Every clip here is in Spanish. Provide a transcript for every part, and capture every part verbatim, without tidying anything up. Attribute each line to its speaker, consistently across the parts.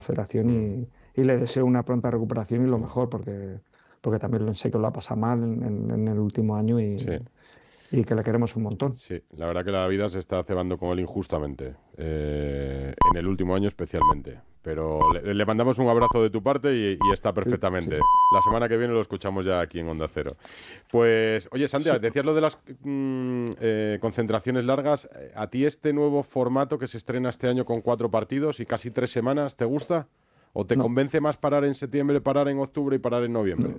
Speaker 1: federación y, y le deseo una pronta recuperación y lo mejor, porque, porque también sé que lo ha pasado mal en, en, en el último año y,
Speaker 2: Sí.
Speaker 1: y que le queremos un montón.
Speaker 2: Sí, la verdad que la vida se está cebando con él injustamente, eh, en el último año especialmente. Pero le, le mandamos un abrazo de tu parte y, y está perfectamente.
Speaker 1: Sí, sí.
Speaker 2: La semana que viene lo escuchamos ya aquí en Onda Cero. Pues, oye, Santiago,
Speaker 1: Sí.
Speaker 2: decías lo de las mm, eh, concentraciones largas. ¿A ti este nuevo formato que se estrena este año con cuatro partidos y casi tres semanas, te gusta? ¿O te
Speaker 1: No.
Speaker 2: convence más parar en septiembre, parar en octubre y parar en noviembre?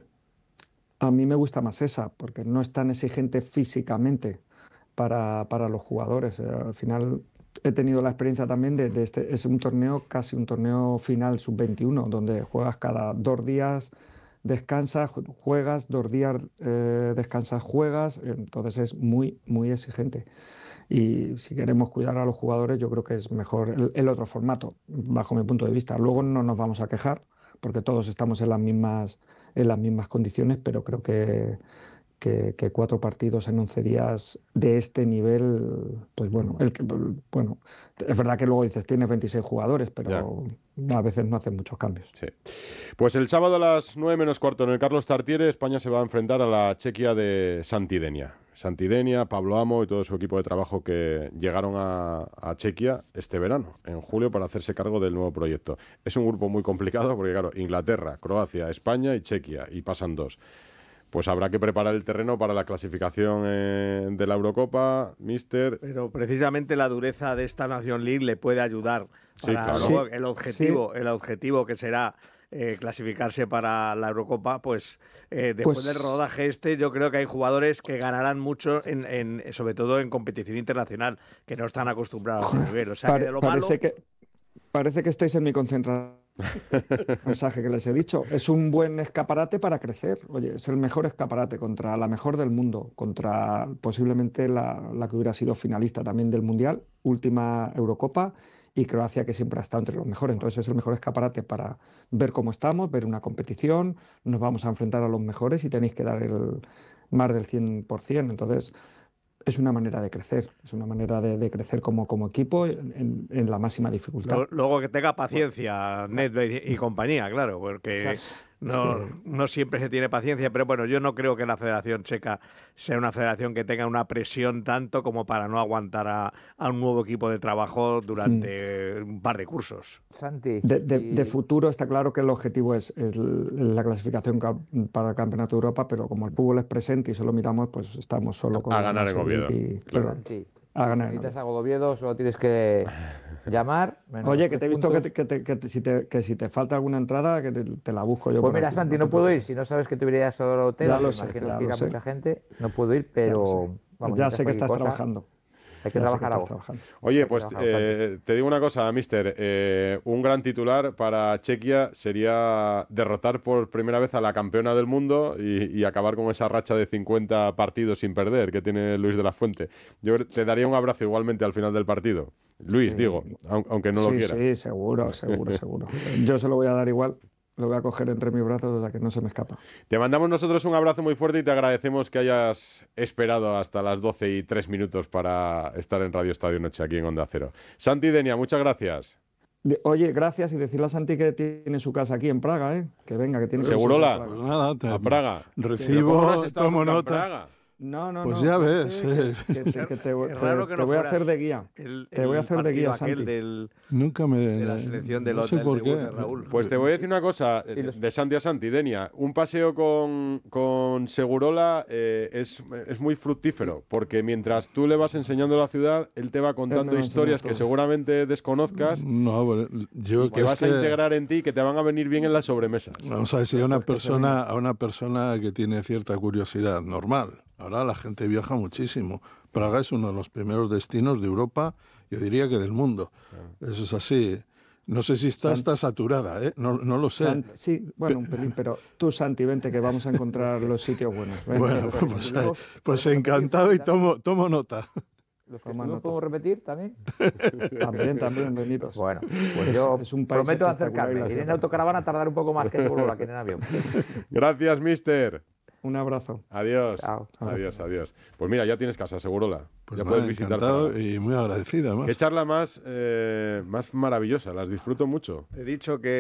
Speaker 1: A mí me gusta más esa, porque no es tan exigente físicamente para, para los jugadores. Eh, al final he tenido la experiencia también de, de este, es un torneo, casi un torneo final sub veintiuno, donde juegas cada dos días, descansas, juegas, dos días eh, descansas, juegas, entonces es muy, muy exigente. Y si queremos cuidar a los jugadores, yo creo que es mejor el, el otro formato, bajo mi punto de vista. Luego no nos vamos a quejar, porque todos estamos en las mismas, en las mismas condiciones, pero creo que, que, que cuatro partidos en once días de este nivel, pues bueno, el que, bueno, es verdad que luego dices, tienes veintiséis jugadores, pero ya. A veces no hacen muchos cambios.
Speaker 2: Sí. Pues el sábado a las nueve menos cuarto en el Carlos Tartiere, España se va a enfrentar a la Chequia de Santidenia. Santidenia, Pablo Amo y todo su equipo de trabajo que llegaron a, a Chequia este verano, en julio, para hacerse cargo del nuevo proyecto. Es un grupo muy complicado porque, claro, Inglaterra, Croacia, España y Chequia, y pasan dos. Pues habrá que preparar el terreno para la clasificación eh, de la Eurocopa, míster.
Speaker 3: Pero precisamente la dureza de esta Nations League le puede ayudar.
Speaker 2: Sí,
Speaker 3: Para
Speaker 2: claro.
Speaker 3: luego
Speaker 1: Sí,
Speaker 3: el objetivo,
Speaker 1: sí.
Speaker 3: el objetivo que será eh, clasificarse para la Eurocopa, pues eh, después
Speaker 1: Pues,
Speaker 3: del rodaje este, yo creo que hay jugadores que ganarán mucho, en, en, sobre todo en competición internacional, que no están acostumbrados a ese nivel. O sea,
Speaker 1: pare,
Speaker 3: que de lo
Speaker 1: parece
Speaker 3: malo...
Speaker 1: que parece que estáis en mi concentración. Mensaje que les he dicho, es un buen escaparate para crecer. Oye, es el mejor escaparate contra la mejor del mundo, contra posiblemente la, la que hubiera sido finalista también del Mundial, última Eurocopa, y Croacia, que siempre ha estado entre los mejores. Entonces es el mejor escaparate para ver cómo estamos, ver una competición, nos vamos a enfrentar a los mejores y tenéis que dar el más del cien por ciento. Entonces es una manera de crecer, es una manera de, de crecer como, como equipo en, en, en la máxima dificultad.
Speaker 3: Luego que tenga paciencia, Nedved y, y compañía, claro, porque no, no siempre se tiene paciencia, pero bueno, yo no creo que la Federación Checa sea una federación que tenga una presión tanto como para no aguantar a, a un nuevo equipo de trabajo durante un par de cursos.
Speaker 4: Santi.
Speaker 1: De, de,
Speaker 4: y...
Speaker 1: de futuro está claro que el objetivo es, es la clasificación para el Campeonato de Europa, pero como el fútbol es presente y solo miramos, pues estamos solo con
Speaker 2: a
Speaker 1: la
Speaker 2: ganar en Oviedo.
Speaker 1: Y, claro,
Speaker 4: Santi,
Speaker 1: a
Speaker 4: si
Speaker 1: ganar.
Speaker 4: necesitas algo de Oviedo, solo tienes que llamar.
Speaker 1: Oye, que te he visto que, te, que, te, que, te, si te, que si te falta alguna entrada, que te, te la busco yo.
Speaker 4: Pues mira, aquí. Santi, no, no puedo ir. Si no sabes que te irías solo al hotel,
Speaker 1: ya lo
Speaker 4: me
Speaker 1: sé,
Speaker 4: imagino
Speaker 1: ya
Speaker 4: que
Speaker 1: lo
Speaker 4: irá
Speaker 1: sé.
Speaker 4: mucha gente. No puedo ir, pero...
Speaker 1: Vamos, ya sé que estás cosa. trabajando.
Speaker 4: Hay que
Speaker 1: ya
Speaker 4: trabajar
Speaker 1: que
Speaker 4: algo.
Speaker 1: Trabajando.
Speaker 2: Oye, pues eh, te digo una cosa, mister. Eh, un gran titular para Chequia sería derrotar por primera vez a la campeona del mundo y, y acabar con esa racha de cincuenta partidos sin perder que tiene Luis de la Fuente. Yo te daría un abrazo igualmente al final del partido. Luis,
Speaker 1: sí.
Speaker 2: digo, aunque no
Speaker 1: sí,
Speaker 2: lo quiera.
Speaker 1: Sí, seguro, seguro, seguro. Yo se lo voy a dar igual. Lo voy a coger entre mis brazos hasta que no se me escapa.
Speaker 2: Te mandamos nosotros un abrazo muy fuerte y te agradecemos que hayas esperado hasta las doce y tres minutos para estar en Radio Estadio Noche aquí en Onda Cero. Santi Denia, muchas gracias.
Speaker 1: De, oye, gracias y decirle a Santi que tiene su casa aquí en Praga, ¿eh? Que venga, que tiene
Speaker 2: Segurola,
Speaker 5: pues nada, te
Speaker 2: a Praga.
Speaker 5: Recibo, tomo nota.
Speaker 1: No, no,
Speaker 5: pues
Speaker 1: no.
Speaker 5: ya ves.
Speaker 1: Eh, que, que, que te, te,
Speaker 3: raro que
Speaker 1: te
Speaker 3: no
Speaker 1: voy a hacer de guía.
Speaker 3: El,
Speaker 1: te voy a hacer de guía, Santi.
Speaker 3: Del,
Speaker 5: Nunca me...
Speaker 3: De la selección del
Speaker 5: no sé por qué.
Speaker 3: De Raúl.
Speaker 2: Pues te voy a decir una cosa, de Santi a Santi, Denia. Un paseo con, con Segurola eh, es, es muy fructífero, porque mientras tú le vas enseñando la ciudad, él te va contando historias que seguramente desconozcas.
Speaker 5: No, yo
Speaker 2: y que vas
Speaker 5: es
Speaker 2: a
Speaker 5: que...
Speaker 2: integrar en ti, que te van a venir bien en las sobremesas.
Speaker 5: Vamos a decir, a una persona, a una persona que tiene cierta curiosidad normal. Ahora la gente viaja muchísimo. Praga es uno de los primeros destinos de Europa, yo diría que del mundo. Claro. Eso es así. No sé si está, está saturada, ¿eh? No, no lo sé.
Speaker 1: Sant, sí, bueno, un pelín, pero tú, Santi, vente que vamos a encontrar los sitios buenos. Vente,
Speaker 5: bueno, pues, pues, pues encantado y tomo, tomo nota.
Speaker 4: ¿Los que no podemos repetir también?
Speaker 1: También, también, venidos.
Speaker 4: Bueno, pues es, yo es un prometo acercarme. Ir en autocaravana tardar un poco más que en aquí en el avión.
Speaker 2: Gracias, mister.
Speaker 1: Un abrazo.
Speaker 2: Adiós.
Speaker 4: Chao.
Speaker 2: Adiós, adiós. Pues mira, ya tienes casa, Segurola.
Speaker 5: Pues
Speaker 2: ya
Speaker 5: nada,
Speaker 2: puedes visitar.
Speaker 5: Encantado y muy agradecida. Más.
Speaker 2: Qué charla más, eh, más maravillosa. Las disfruto mucho.
Speaker 3: He dicho que